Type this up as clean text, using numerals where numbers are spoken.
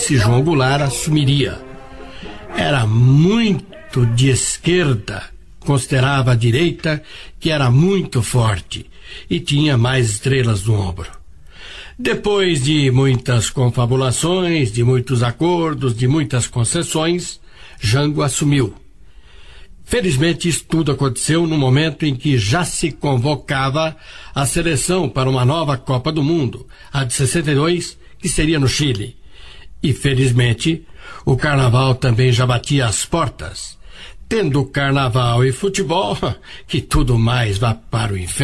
vice João Goulart assumiria. Era muito de esquerda, considerava a direita que era muito forte e tinha mais estrelas no ombro. Depois de muitas confabulações, de muitos acordos, de muitas concessões, Jango assumiu. Felizmente, isso tudo aconteceu no momento em que já se convocava a seleção para uma nova Copa do Mundo, a de 62, que seria no Chile. E, felizmente, o carnaval também já batia as portas. Tendo carnaval e futebol, que tudo mais vá para o inferno.